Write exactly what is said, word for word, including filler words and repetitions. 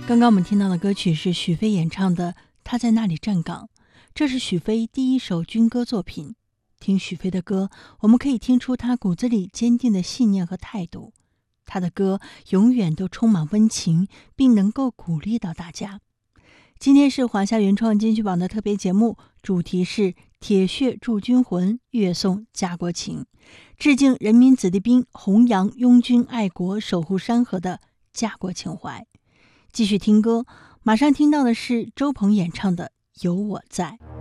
刚刚我们听到的歌曲是许飞演唱的《他在那里站岗》，这是许飞第一首军歌作品。听许飞的歌，我们可以听出他骨子里坚定的信念和态度。他的歌永远都充满温情，并能够鼓励到大家。今天是华夏原创金曲榜的特别节目，主题是铁血铸军魂，乐颂家国情，致敬人民子弟兵弘扬拥军爱国、守护山河的家国情怀。继续听歌，马上听到的是周鹏演唱的《有我在》。